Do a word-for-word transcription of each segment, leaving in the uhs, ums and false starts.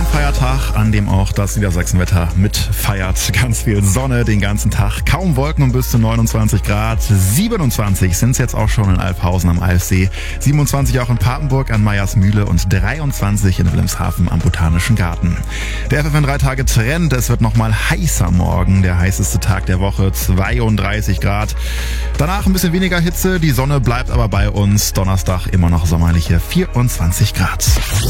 Feiertag, an dem auch das Niedersachsenwetter mitfeiert. Ganz viel Sonne den ganzen Tag, kaum Wolken und bis zu neunundzwanzig Grad. siebenundzwanzig sind es jetzt auch schon in Alphausen am Alfsee, siebenundzwanzig auch in Papenburg an Meyersmühle und dreiundzwanzig in Wilhelmshaven am Botanischen Garten. Der F F N drei Tage Trend, es wird nochmal heißer morgen, der heißeste Tag der Woche, zweiunddreißig Grad. Danach ein bisschen weniger Hitze, die Sonne bleibt aber bei uns. Donnerstag immer noch sommerliche vierundzwanzig Grad.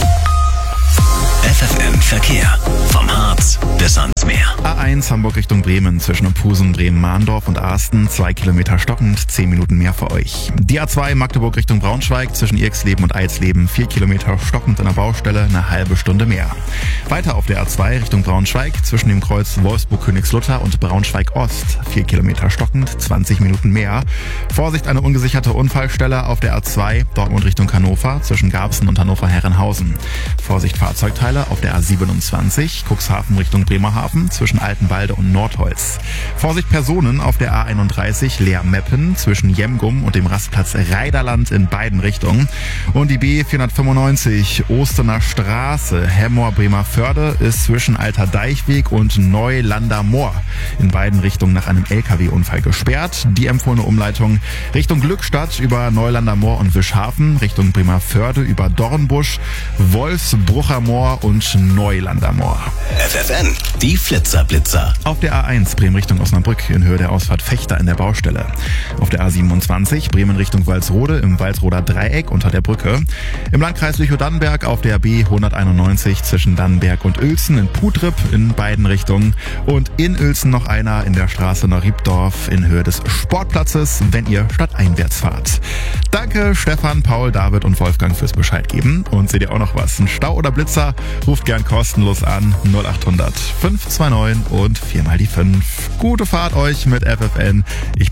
F F N Verkehr. Vom Harz bis ans Meer. A eins Hamburg Richtung Bremen zwischen Opusen, Bremen-Mahndorf und Arsten. Zwei Kilometer stockend, zehn Minuten mehr für euch. Die A zwei Magdeburg Richtung Braunschweig zwischen Irxleben und Eilsleben. Vier Kilometer stockend an der Baustelle, eine halbe Stunde mehr. Weiter auf der A zwei Richtung Braunschweig zwischen dem Kreuz Wolfsburg-Königslutter und Braunschweig-Ost. Vier Kilometer stockend, zwanzig Minuten mehr. Vorsicht, eine ungesicherte Unfallstelle auf der A zwei Dortmund Richtung Hannover zwischen Garbsen und Hannover-Herrenhausen. Vorsicht, Fahrzeugteile auf der A siebenundzwanzig Cuxhaven Richtung Bremerhaven zwischen Altenwalde und Nordholz. Vorsicht, Personen auf der A einunddreißig Leer-Meppen zwischen Jemgum und dem Rastplatz Reiderland in beiden Richtungen. Und die B vierhundertfünfundneunzig Ostener Straße Hemmoor-Bremerförde ist zwischen Alter Deichweg und Neulander Moor in beiden Richtungen nach einem L K W-Unfall gesperrt. Die empfohlene Umleitung Richtung Glückstadt über Neulander Moor und Wischhafen, Richtung Bremerförde über Dornbusch, Wolfsbrucher Moor und Neulander Moor. F F N, die Flitzerblitzer. Auf der A eins Bremen Richtung Osnabrück in Höhe der Ausfahrt Fechter in der Baustelle. Auf der A siebenundzwanzig Bremen Richtung Walsrode im Walsroder Dreieck unter der Brücke. Im Landkreis Lüchow-Dannenberg auf der B hunderteinundneunzig zwischen Dannenberg und Uelzen in Putrip in beiden Richtungen. Und in Uelzen noch einer in der Straße nach Riebdorf in Höhe des Sportplatzes, wenn ihr stadteinwärts fahrt. Danke Stefan, Paul, David und Wolfgang fürs Bescheid geben. Und seht ihr auch noch was? Ein Stau oder Blitzer? Ruft gern kostenlos an null achthundert fünf zwei neun und viermal die fünf. Gute Fahrt euch mit F F N. Ich